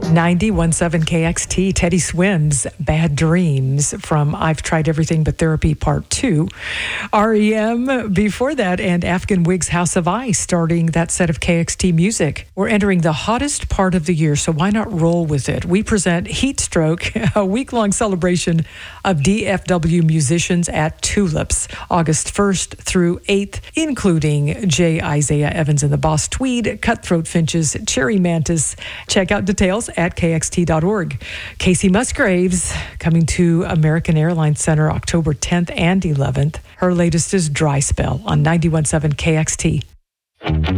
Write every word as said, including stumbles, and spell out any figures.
ninety-one point seven K X T, Teddy Swims, Bad Dreams from I've Tried Everything But Therapy Part two. R E M before that, and Afghan Wigs House of Ice starting that set of K X T music. We're entering the hottest part of the year, so why not roll with it? We present Heat Stroke, a week-long celebration of D F W musicians at Tulips, August first through eighth, including J. Isaiah Evans and the Boss Tweed, Cutthroat Finches, Cherry Mantis. Check out details at K X T dot org. Casey Musgraves coming to American Airlines Center October tenth and eleventh. Her latest is Dry Spell on ninety-one point seven K X T.